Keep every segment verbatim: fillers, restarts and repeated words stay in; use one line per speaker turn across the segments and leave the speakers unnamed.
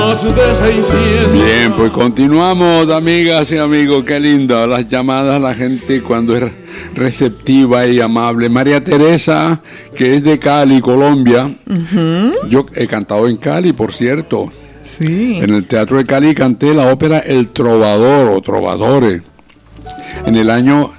Bien, pues continuamos, amigas y amigos. Qué lindo las llamadas, la gente cuando es receptiva y amable. María Teresa, que es de Cali, Colombia. Uh-huh. Yo he cantado en Cali, por cierto.
Sí.
En el Teatro de Cali canté la ópera El Trovador o Trovadores en el año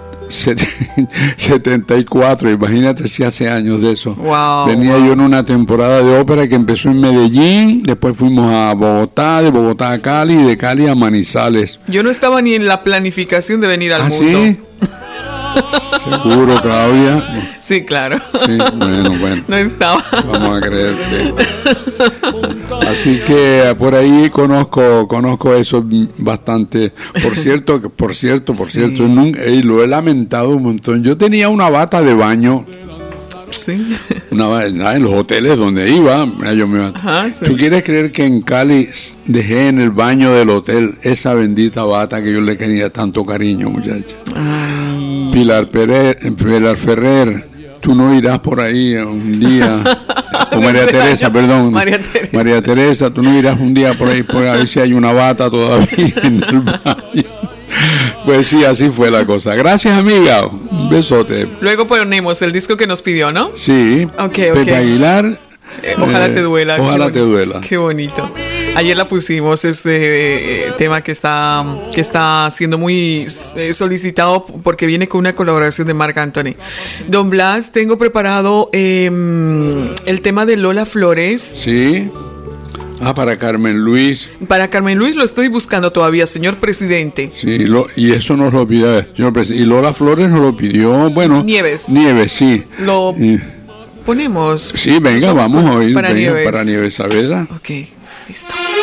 setenta y cuatro, imagínate si hace años de eso.
Wow,
venía
wow.
yo en una temporada de ópera que empezó en Medellín, después fuimos a Bogotá, de Bogotá a Cali y de Cali a Manizales.
Yo no estaba ni en la planificación de venir al
¿Ah,
mundo.
sí? Seguro, Claudia.
Sí, claro.
Sí, bueno, bueno.
No estaba.
Vamos a creerte. Así que por ahí conozco conozco eso bastante. Por cierto, por cierto, por sí. cierto, nunca, y lo he lamentado un montón. Yo tenía una bata de baño.
Sí.
Una, en los hoteles donde iba, yo me
Ajá, sí.
¿Tú quieres creer que en Cali dejé en el baño del hotel esa bendita bata que yo le quería tanto cariño, muchacha?
Ay.
Pilar Pérez, Pilar Ferrer, tú no irás por ahí un día. O María Teresa, año, perdón.
María Teresa.
María Teresa, tú no irás un día por ahí por a ver si hay una bata todavía en el baño. Pues sí, así fue la cosa. Gracias, amiga. Un besote.
Luego ponemos el disco que nos pidió, ¿no?
Sí.
Okay,
Pepe
okay.
Aguilar.
Eh, ojalá eh, te duela.
Ojalá te duela.
Qué bonito. Ayer la pusimos, este eh, tema que está que está siendo muy eh, solicitado porque viene con una colaboración de Marc Anthony. Don Blas, tengo preparado eh, el tema de Lola Flores.
Sí. Ah, para Carmen Luis.
Para Carmen Luis lo estoy buscando todavía, señor presidente.
Sí, lo, y eso nos lo pidió, señor presidente. Y Lola Flores nos lo pidió, bueno.
Nieves.
Nieves, sí.
Lo
y,
ponemos.
Sí, venga, vamos, vamos a oír.
Para
venga,
Nieves.
Para Nieves Saavedra.
Ok, listo.